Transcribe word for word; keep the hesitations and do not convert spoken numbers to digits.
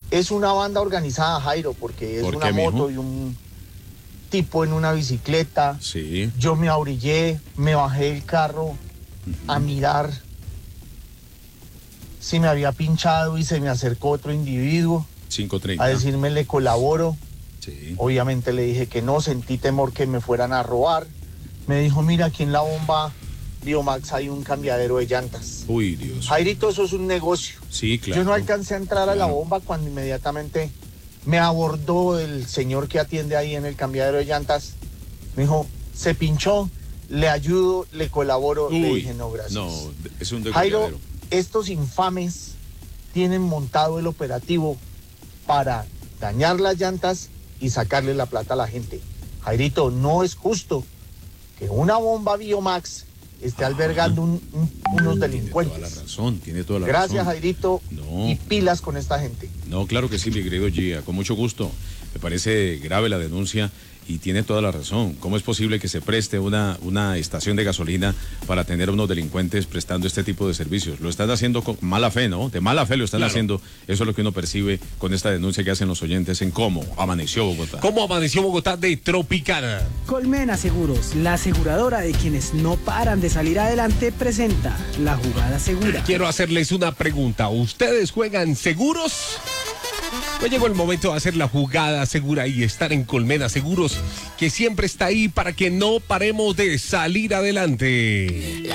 Es una banda organizada, Jairo, porque es ¿Por una qué, moto mijo? y un tipo en una bicicleta. Sí. Yo me abrillé, me bajé del carro uh-huh. a mirar si me había pinchado y se me acercó otro individuo cinco treinta. a decirme le colaboro. Sí. Obviamente le dije que no, sentí temor que me fueran a robar. Me dijo, mira, aquí en la bomba Biomax hay un cambiadero de llantas. Uy, Dios. Jairito, eso es un negocio. Sí, claro. Yo no alcancé a entrar claro. a la bomba cuando inmediatamente me abordó el señor que atiende ahí en el cambiadero de llantas. Me dijo, se pinchó, le ayudo, le colaboro. Uy, le dije, no, gracias. No, es un Jairo, estos infames tienen montado el operativo para dañar las llantas y sacarle la plata a la gente. Jairito, no es justo que una bomba Biomax esté ah, albergando un, un, unos delincuentes. Tiene toda la razón, tiene toda la Gracias, razón. Jairito, no. y pilas con esta gente. No, claro que sí, mi querido Gia, con mucho gusto. Me parece grave la denuncia y tiene toda la razón. ¿Cómo es posible que se preste una, una estación de gasolina para tener a unos delincuentes prestando este tipo de servicios? Lo están haciendo con mala fe, ¿no? De mala fe lo están claro. haciendo. Eso es lo que uno percibe con esta denuncia que hacen los oyentes en cómo amaneció Bogotá. ¿Cómo amaneció Bogotá de Tropicana? Colmena Seguros, la aseguradora de quienes no paran de salir adelante, presenta la jugada segura. Quiero hacerles una pregunta. ¿Ustedes juegan seguros? Pues llegó el momento de hacer la jugada segura y estar en Colmena Seguros, que siempre está ahí para que no paremos de salir adelante.